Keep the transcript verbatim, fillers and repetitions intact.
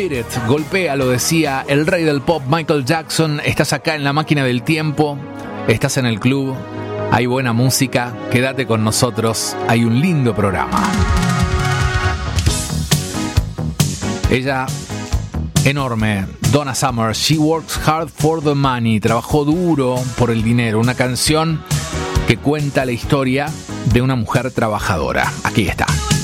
Hit It, golpea, lo decía el rey del pop Michael Jackson. Estás acá en la máquina del tiempo, estás en el club, hay buena música, quédate con nosotros, hay un lindo programa. Ella, enorme, Donna Summer, She Works Hard for the Money, trabajó duro por el dinero, una canción que cuenta la historia de una mujer trabajadora. Aquí está.